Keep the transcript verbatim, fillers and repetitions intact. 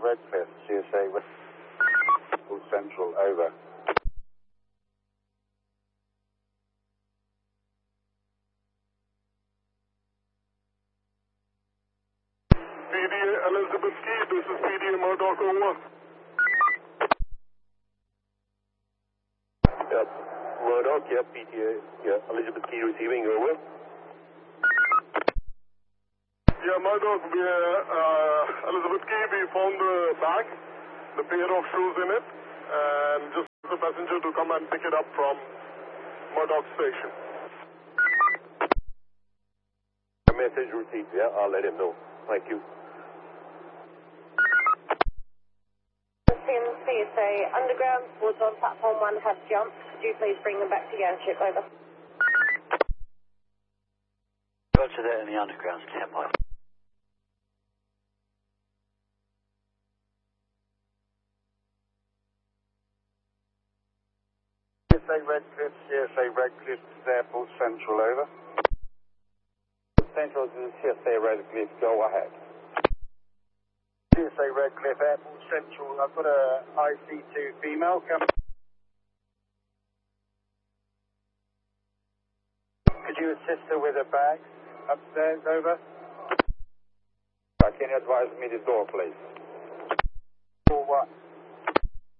Redcliffe, C S A Redcliffe Central, over. P D A Elizabeth Key, this is P D A Murdoch, over. Yep, Murdoch, yep, P D A, yeah, Elizabeth Key receiving, over. Yeah, Murdoch, we, uh, Elizabeth Key, we found the bag, the pair of shoes in it, and just the passenger to come and pick it up from Murdoch Station. A message received, yeah, I'll let him know. Thank you. C S A Underground, towards on platform one have jumped. Could you please bring them back to Yanship, over? Roger that in the Underground, stand by. C S A Redcliffe, C S A Redcliffe Airport Central, over. Central to C S A Redcliffe, go ahead. C S A Redcliffe Airport Central, I've got a I C two female coming. Could you assist her with her bag upstairs, over? Can you advise me the door, please? For what?